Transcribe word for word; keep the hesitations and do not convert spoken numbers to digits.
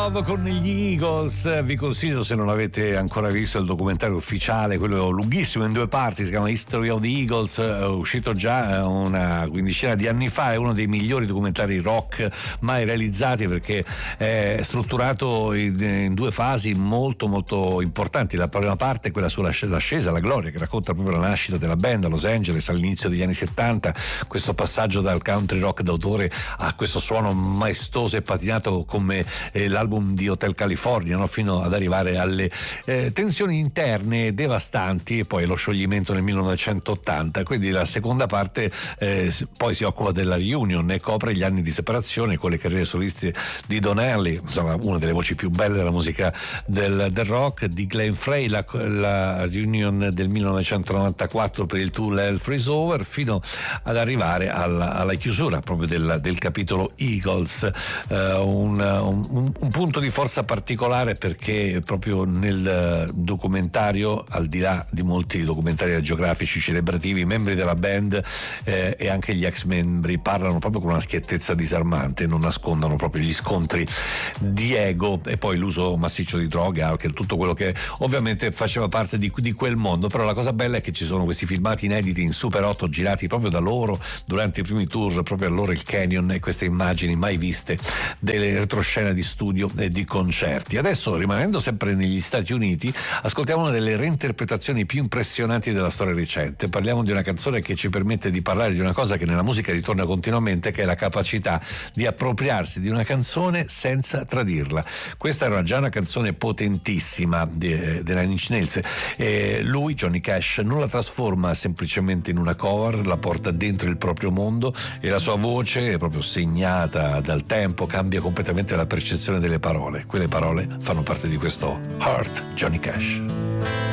Love con gli Eagles. Vi consiglio, se non avete ancora visto il documentario ufficiale, quello lunghissimo in due parti, si chiama History of the Eagles, è uscito già una quindicina di anni fa, è uno dei migliori documentari rock mai realizzati, perché è strutturato in, in due fasi molto molto importanti. La prima parte è quella sull'ascesa alla gloria, che racconta proprio la nascita della band a Los Angeles all'inizio degli anni settanta, questo passaggio dal country rock d'autore a questo suono maestoso e patinato come eh, l'album di Hotel California, no? Fino ad arrivare alle eh, tensioni interne devastanti e poi lo scioglimento nel millenovecentottanta. Quindi la seconda parte eh, poi si occupa della reunion e copre gli anni di separazione con le carriere soliste di Don Henley, insomma una delle voci più belle della musica del, del rock, di Glenn Frey, la, la reunion del millenovecentonovantaquattro per il tour Hell Freeze Over, fino ad arrivare alla, alla chiusura proprio del, del capitolo Eagles. Uh, un, un, un punto di forza particolare, perché proprio nel documentario, al di là di molti documentari geografici celebrativi, i membri della band eh, e anche gli ex membri parlano proprio con una schiettezza disarmante, non nascondono proprio gli scontri di ego e poi l'uso massiccio di droghe, alcol, tutto quello che ovviamente faceva parte di, di quel mondo. Però la cosa bella è che ci sono questi filmati inediti in Super otto girati proprio da loro durante i primi tour, proprio a loro il Canyon, e queste immagini mai viste delle retroscene di studio e di concerti. Adesso, rimanendo sempre negli Stati Uniti, ascoltiamo una delle reinterpretazioni più impressionanti della storia recente. Parliamo di una canzone che ci permette di parlare di una cosa che nella musica ritorna continuamente, che è la capacità di appropriarsi di una canzone senza tradirla. Questa era già una canzone potentissima dei Nine Inch Nails, e lui, Johnny Cash, non la trasforma semplicemente in una cover, la porta dentro il proprio mondo e la sua voce è proprio segnata dal tempo, cambia completamente la percezione delle parole. Quelle parole fanno parte di questo Heart, Johnny Cash.